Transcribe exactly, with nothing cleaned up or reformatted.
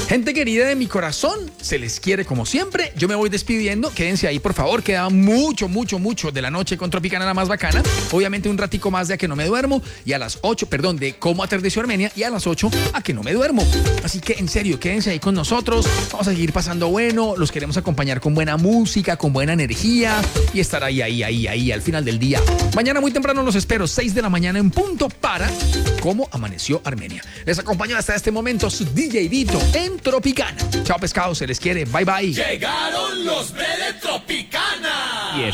Gente querida de mi corazón, se les quiere como siempre. Yo me voy despidiendo. Quédense ahí, por favor. Queda mucho, mucho, mucho de la noche con Tropicana, la más bacana. Obviamente un ratico más de A Que No Me Duermo. Y a las ocho, perdón, de Cómo Atardeció Armenia. Y a las ocho, A Que No Me Duermo. Así que, en serio, quédense ahí con nosotros. Vamos a seguir pasando bueno. Los queremos acompañar con buena música, con buena energía. Y estar ahí, ahí, ahí, ahí, al final del día. Mañana muy temprano los espero, seis de la mañana en punto para Cómo Amaneció Armenia. Les acompaño hasta este momento su D J Vito en Tropicana. Chao pescados, se les quiere. Bye bye. Llegaron los de Tropicana.